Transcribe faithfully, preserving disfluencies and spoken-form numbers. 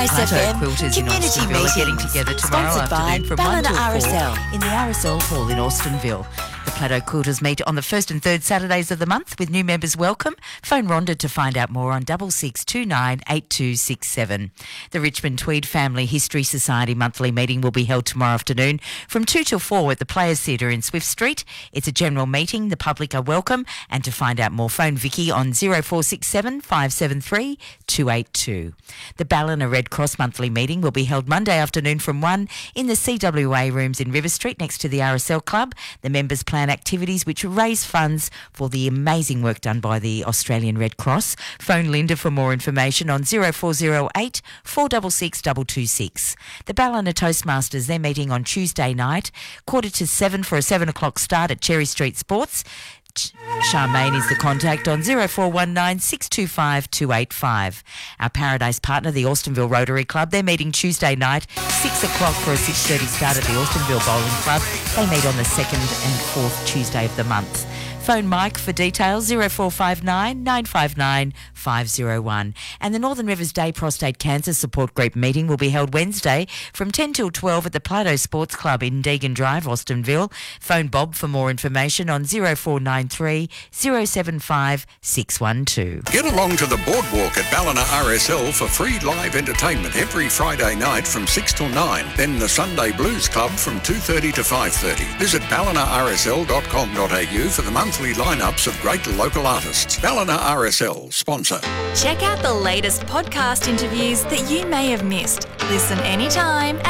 Kiss Plateau F M Quilters in Community Austinville are getting Meetings, together tomorrow sponsored by afternoon from one Ballina till R S L. four in the R S L Hall in Austinville. The Plateau Quilters meet on the first and third Saturdays of the month with new members welcome. Phone Rhonda to find out more on double six two nine eight two six seven. The Richmond Tweed Family History Society monthly meeting will be held tomorrow afternoon from two till four at the Players Theatre in Swift Street. It's a general meeting. The public are welcome. And to find out more, phone Vicky on zero four six seven five seven three two eight two. The Ballina Red Cross monthly meeting will be held Monday afternoon from one in the C W A rooms in River Street next to the R S L Club. The members plan activities which raise funds for the amazing work done by the Australian Red Cross. Phone Linda for more information on zero four zero eight four six six two two six. The Ballina Toastmasters, they're meeting on Tuesday night, quarter to seven for a seven o'clock start at Cherry Street Sports. Charmaine is the contact on zero four one nine six two five two eight five. Our Paradise partner, the Austinville Rotary Club, they're meeting Tuesday night, six o'clock for a six thirty start at the Austinville Bowling Club. They meet on the second and fourth Tuesday of the month. Phone Mike for details, zero four five nine nine five nine five zero one. And the Northern Rivers Day Prostate Cancer Support Group meeting will be held Wednesday from ten till twelve at the Plateau Sports Club in Deegan Drive, Austinville. Phone Bob for more information on zero four nine three zero seven five six one two. Get along to the boardwalk at Ballina R S L for free live entertainment every Friday night from six till nine. Then the Sunday Blues Club from two thirty to five thirty. Visit ballina r s l dot com dot a u for the monthly lineups of great local artists. Ballina R S L, sponsor. Check out the latest podcast interviews that you may have missed. Listen anytime